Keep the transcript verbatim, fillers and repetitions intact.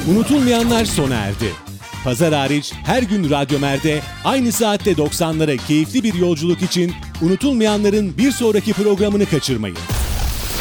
Unutulmayanlar sona erdi. Pazar hariç her gün Radyo Mer'de aynı saatte doksanlara keyifli bir yolculuk için unutulmayanların bir sonraki programını kaçırmayın.